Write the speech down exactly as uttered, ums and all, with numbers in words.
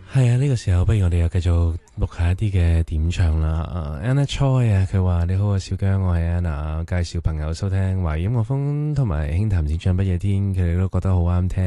係啊，呢個時候不如我哋又繼續錄下一啲嘅點唱啦。Anna Choi 啊，佢話你好啊，小姜，我係 Anna，介紹朋友收聽華語音樂風同埋輕談淺唱不夜天，佢哋都覺得好啱聽。